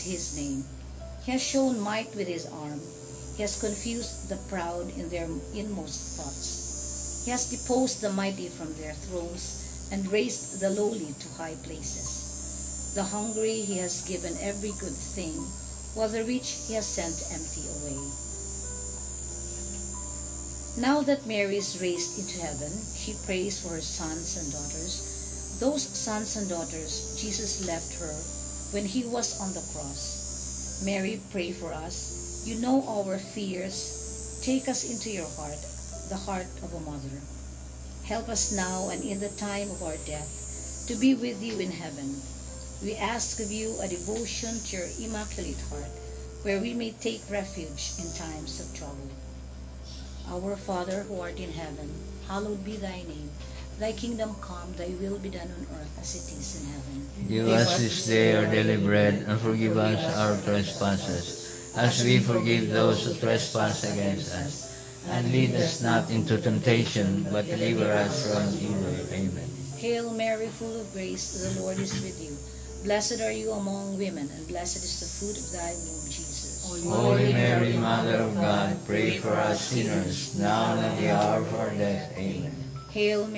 his name. He has shown might with his arm. He has confused the proud in their inmost thoughts. He has deposed the mighty from their thrones and raised the lowly to high places. The hungry he has given every good thing, while the rich he has sent empty away. Now that Mary is raised into heaven, she prays for her sons and daughters. Those sons and daughters Jesus left her when he was on the cross. Mary, pray for us. You know our fears. Take us into your heart, the heart of a mother. Help us now and in the time of our death to be with you in heaven. We ask of you a devotion to your immaculate heart, where we may take refuge in times of trouble. Our Father who art in heaven, hallowed be thy name. Thy kingdom come, thy will be done on earth as it is in heaven. Give us this day our daily bread, and forgive us our trespasses, as we forgive those who trespass against us. And lead us not into temptation, but deliver us from evil. Amen. Hail Mary, full of grace, the Lord is with you. Blessed are you among women, and blessed is the fruit of thy womb, Jesus. Holy Mary, Mother of God, pray for us sinners, now and at the hour of our death. Amen. Hail